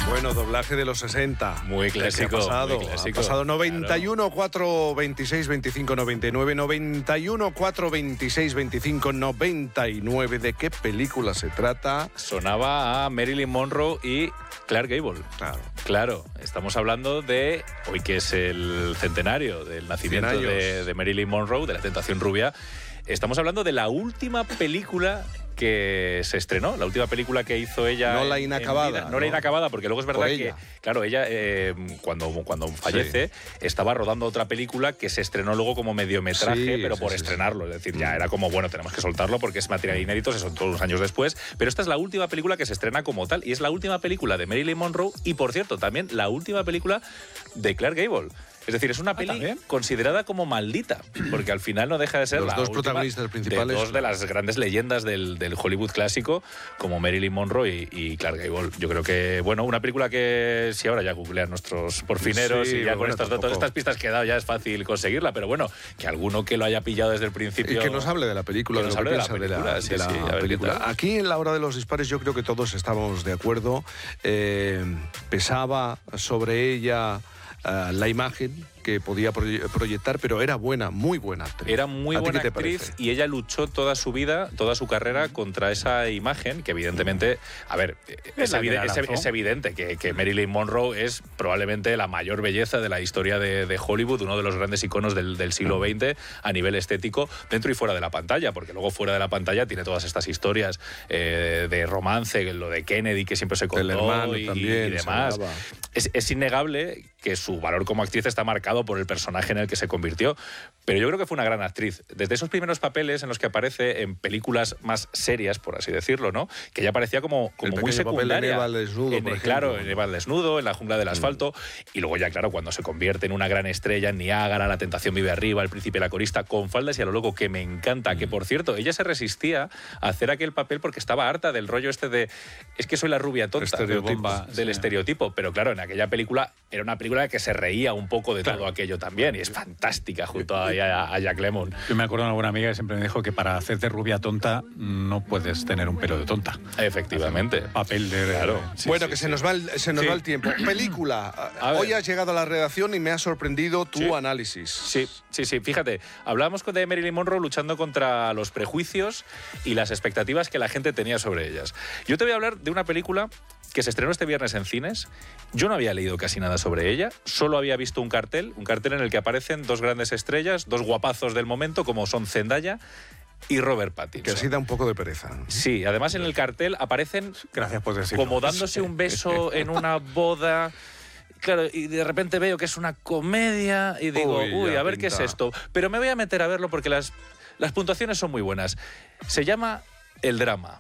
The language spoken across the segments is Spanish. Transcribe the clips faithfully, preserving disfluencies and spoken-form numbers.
Bueno, doblaje de los sesenta. Muy clásico. ¿Qué ha pasado? Muy clásico. Ha pasado noventa y uno, cuatro, veintiséis, veinticinco, noventa y nueve, noventa y uno, cuatro, veintiséis, veinticinco, noventa y nueve. ¿De qué película se trata? Sonaba a Marilyn Monroe y Clark Gable. Claro. Claro, estamos hablando de, hoy que es el centenario del nacimiento de, de Marilyn Monroe, de La Tentación Rubia, estamos hablando de la última película que se estrenó, la última película que hizo ella. No la en, inacabada. En vida. No, ¿no? la inacabada, porque luego es verdad que, claro, ella eh, cuando, cuando fallece sí. estaba rodando otra película que se estrenó luego como mediometraje, sí, pero sí, por sí, estrenarlo. Sí. Es decir, ya era como, bueno, tenemos que soltarlo porque es material inédito, se soltó unos años después. Pero esta es la última película que se estrena como tal y es la última película de Marilyn Monroe y, por cierto, también la última película de Clark Gable. Es decir, es una peli ah, considerada como maldita, porque al final no deja de ser los la dos última protagonistas principales. De dos de las grandes leyendas del, del Hollywood clásico, como Marilyn Monroe y, y Clark Gable. Yo creo que, bueno, una película que si ahora ya googlean nuestros porfineros sí, y ya bueno, con estas, todas estas pistas que he dado ya es fácil conseguirla, pero bueno, que alguno que lo haya pillado desde el principio... Y que nos hable de la película, que nos hable de la de película. la, sí, de la sí, película. Aquí en La Hora de los Dispares yo creo que todos estábamos de acuerdo. Eh, pesaba sobre ella uh, la imagen que podía proyectar, pero era buena, muy buena actriz. Era muy buena actriz y ella luchó toda su vida, toda su carrera contra esa imagen que evidentemente, a ver, es, evidente, es, es evidente que, que Marilyn Monroe es probablemente la mayor belleza de la historia de, de Hollywood, uno de los grandes iconos del, del siglo veinte a nivel estético, dentro y fuera de la pantalla, porque luego fuera de la pantalla tiene todas estas historias eh, de romance, lo de Kennedy que siempre se contó y, y demás. Es, es innegable que su valor como actriz está marcado por el personaje en el que se convirtió, pero yo creo que fue una gran actriz. Desde esos primeros papeles en los que aparece en películas más serias, por así decirlo, ¿no? Que ya parecía como, como muy secundaria. En Eva al desnudo, en, por claro, en Eva al desnudo, en La jungla del asfalto, mm. y luego ya, claro, cuando se convierte en una gran estrella en Niágara, La tentación vive arriba, El príncipe y la corista, con faldas y a lo loco, que me encanta, mm. que por cierto, ella se resistía a hacer aquel papel porque estaba harta del rollo este de es que soy la rubia tonta, estereotipo, del sí. estereotipo, pero claro, en aquella película era una película que se reía un poco de claro. todo aquello también, y es fantástica junto a, a, a Jack Lemmon. Yo me acuerdo de una buena amiga que siempre me dijo que para hacerte rubia tonta no puedes tener un pelo de tonta. Efectivamente. Papel de... Claro. Sí, bueno, sí, que sí. se nos va el, se nos sí. va el tiempo. Película. Hoy has llegado a la redacción y me ha sorprendido tu sí. análisis. Sí, sí, sí. Fíjate, hablábamos de Marilyn Monroe luchando contra los prejuicios y las expectativas que la gente tenía sobre ellas. Yo te voy a hablar de una película que se estrenó este viernes en cines. Yo no había leído casi nada sobre ella, solo había visto un cartel, un cartel en el que aparecen dos grandes estrellas, dos guapazos del momento, como son Zendaya y Robert Pattinson. Que así da un poco de pereza. Sí, además en el cartel aparecen Gracias por decirlo. como dándose un beso en una boda. Claro, y de repente veo que es una comedia y digo, uy, uy a ver pinta. qué es esto. Pero me voy a meter a verlo porque las, las puntuaciones son muy buenas. Se llama El drama.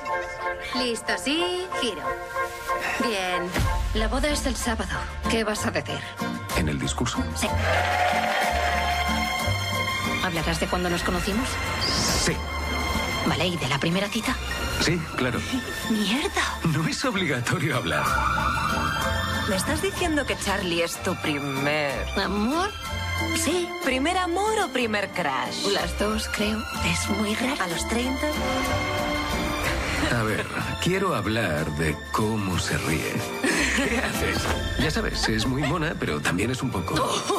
Listo, sí, giro. Bien. La boda es el sábado. ¿Qué vas a decir? ¿En el discurso? Sí. ¿Hablarás de cuándo nos conocimos? Sí. Vale, ¿y de la primera cita? Sí, claro. ¡Mierda! No es obligatorio hablar. ¿Me estás diciendo que Charlie es tu primer... ¿Amor? Sí. ¿Primer amor o primer crush? Las dos, creo. Es muy raro. ¿A los treinta? A ver, quiero hablar de cómo se ríe. ¿Qué haces? Ya sabes, es muy mona, pero también es un poco...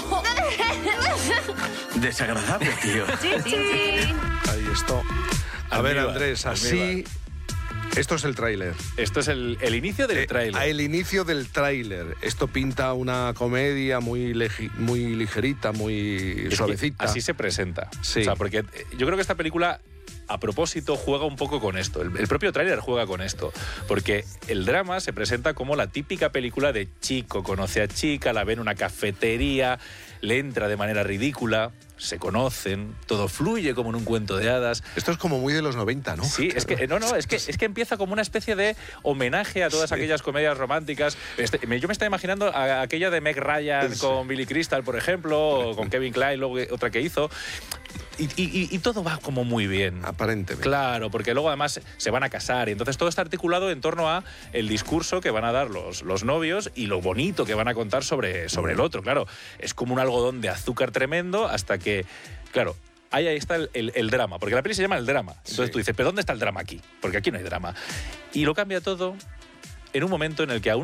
desagradable, tío. Sí, sí, sí. Ahí está. A ver, Andrés, así... Esto es el tráiler. Esto es el, el inicio del eh, tráiler. El inicio del tráiler. Esto pinta una comedia muy, legi, muy ligerita, muy es suavecita. Así se presenta. Sí. O sea, porque yo creo que esta película... A propósito, juega un poco con esto. El, el propio tráiler juega con esto. Porque el drama se presenta como la típica película de chico conoce a chica, la ve en una cafetería, le entra de manera ridícula, se conocen, todo fluye como en un cuento de hadas. Esto es como muy de los noventa, ¿no? Sí, es que, no, no, es que, es que empieza como una especie de homenaje a todas sí. aquellas comedias románticas. Este, yo me estaba imaginando a aquella de Meg Ryan sí. con Billy Crystal, por ejemplo, o con Kevin Kline, luego otra que hizo. Y, y, y todo va como muy bien. Aparentemente. Claro, porque luego además se van a casar y entonces todo está articulado en torno a el discurso que van a dar los, los novios y lo bonito que van a contar sobre, sobre el otro. Claro, es como un algodón de azúcar tremendo hasta que, claro, ahí, ahí está el, el, el drama, porque la peli se llama El drama. Entonces sí. tú dices, ¿pero dónde está el drama aquí? Porque aquí no hay drama. Y lo cambia todo en un momento en el que aún